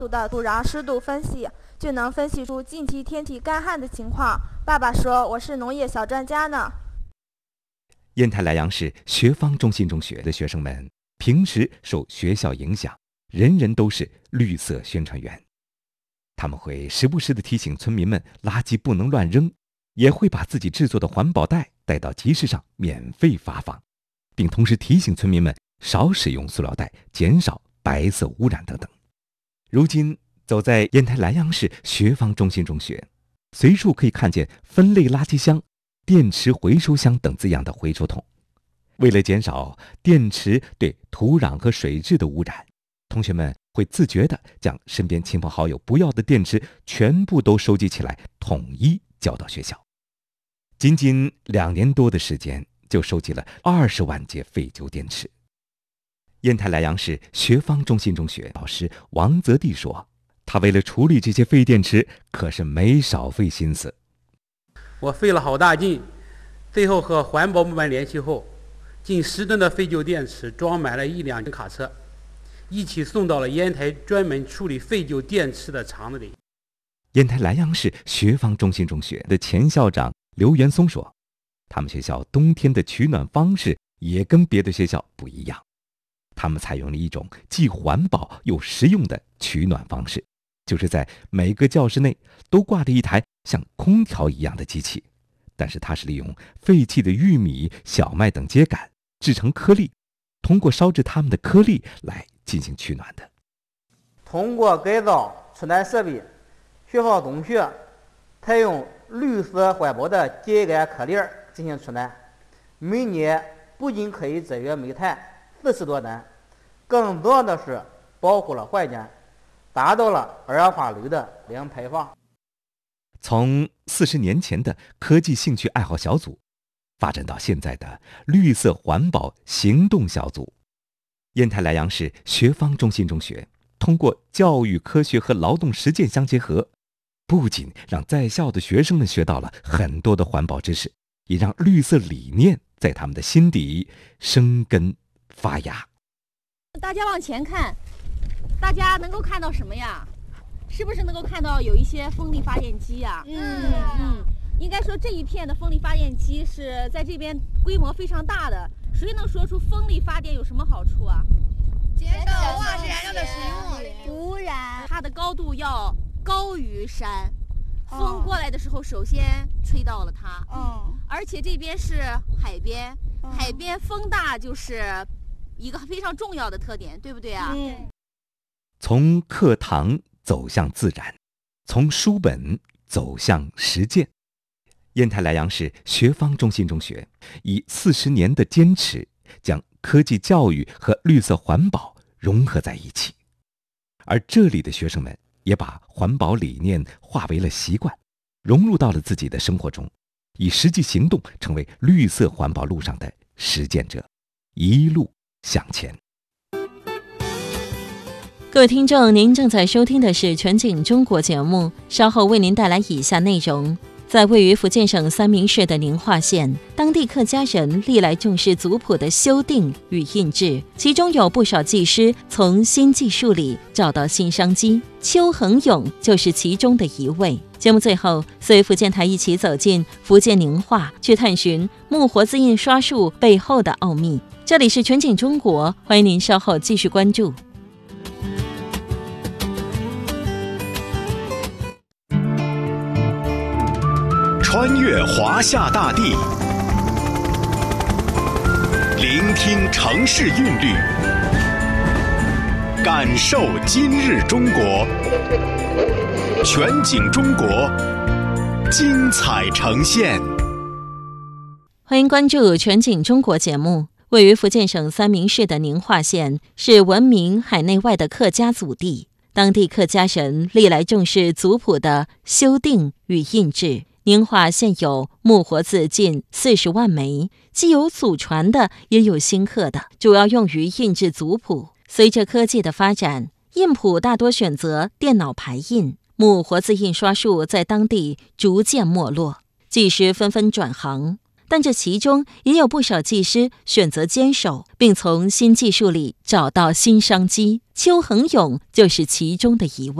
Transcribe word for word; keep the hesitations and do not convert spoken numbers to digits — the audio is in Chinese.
的土壤湿度分析，就能分析出近期天气干旱的情况。爸爸说我是农业小专家呢。 烟台莱阳市学坊中心中学的学生们平时受学校影响，人人都是绿色宣传员。他们会时不时地提醒村民们垃圾不能乱扔，也会把自己制作的环保袋带到集市上免费发放，并同时提醒村民们少使用塑料袋，减少白色污染等等。如今走在烟台莱阳市学坊中心中学，随处可以看见分类垃圾箱、电池回收箱等字样的回收桶。为了减少电池对土壤和水质的污染，同学们会自觉地将身边亲朋好友不要的电池全部都收集起来，统一交到学校。仅仅两年多的时间，就收集了二十万节废旧电池。烟台莱阳市学坊中心中学老师王泽地说，他为了处理这些废电池，可是没少费心思。 我费了好大劲，最后和环保部门联系后，近十吨的废旧电池装满了一辆卡车，一起送到了烟台专门处理废旧电池的厂子里。 烟台莱阳市学坊中心中学的前校长刘元松说，他们学校冬天的取暖方式也跟别的学校不一样，他们采用了一种既环保又实用的取暖方式，就是在每个教室内都挂着一台像空调一样的机器，但是它是利用废弃的玉米、小麦等秸秆制成颗粒，通过烧制它们的颗粒来进行取暖的。 通过改造取暖设备，学坊中学采用绿色环保的秸秆颗粒进行取暖，每年不仅可以节约煤炭四十多吨，更重要的是保护了环境，达到了二氧化硫的零排放。 从四十年前的科技兴趣爱好小组，发展到现在的绿色环保行动小组，烟台莱阳市学坊中心中学通过教育科学和劳动实践相结合，不仅让在校的学生们学到了很多的环保知识，也让绿色理念在他们的心底生根发芽。 大家往前看，大家能够看到什么呀？是不是能够看到有一些风力发电机呀？嗯嗯，应该说这一片的风力发电机是在这边规模非常大的。谁能说出风力发电有什么好处啊？ 减少化石燃料的使用， 污染。它的高度要高于山，风过来的时候首先吹到了它。嗯，而且这边是海边，海边风大就是一个非常重要的特点，对不对啊？嗯。 从课堂走向自然，从书本走向实践。烟台莱阳市学坊中心中学以四十年的坚持，将科技教育和绿色环保融合在一起，而这里的学生们也把环保理念化为了习惯，融入到了自己的生活中，以实际行动成为绿色环保路上的实践者，一路向前。 各位听众，您正在收听的是全景中国节目，稍后为您带来以下内容。在位于福建省三明市的宁化县，当地客家人历来重视族谱的修订与印制，其中有不少技师从新技术里找到新商机，邱恒勇就是其中的一位。节目最后，随福建台一起走进福建宁化，去探寻木活字印刷术背后的奥秘。这里是全景中国，欢迎您稍后继续关注。 穿越华夏大地，聆听城市韵律，感受今日中国。全景中国，精彩呈现。 欢迎关注全景中国节目。位于福建省三明市的宁化县是闻名海内外的客家祖地，当地客家人历来重视族谱的修订与印制。宁化现有木活字近四十万枚，既有祖传的，也有新刻的，主要用于印制族谱。随着科技的发展，印谱大多选择电脑排印，木活字印刷术在当地逐渐没落，技师纷纷转行。 但这其中也有不少技师选择坚守，并从新技术里找到新商机。邱恒勇就是其中的一位。